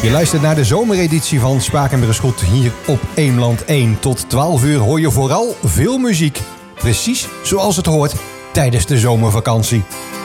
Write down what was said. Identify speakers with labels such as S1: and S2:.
S1: Je luistert naar de zomereditie van Spakenburg is Goed hier op Eemland 1. Tot 12 uur hoor je vooral veel muziek. Precies zoals het hoort tijdens de zomervakantie.